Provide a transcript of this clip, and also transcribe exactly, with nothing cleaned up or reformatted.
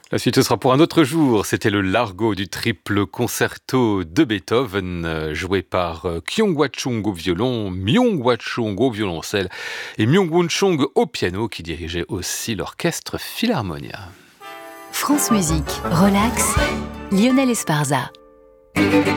La suite, ce sera pour un autre jour. C'était le Largo du triple concerto de Beethoven, euh, joué par euh, Kyung-Hwa Chung au violon, Myung-Hwa Chung au violoncelle et Myung-Won Chung au piano, qui dirigeait aussi l'orchestre Philharmonia. France Musique, relax, Lionel Esparza.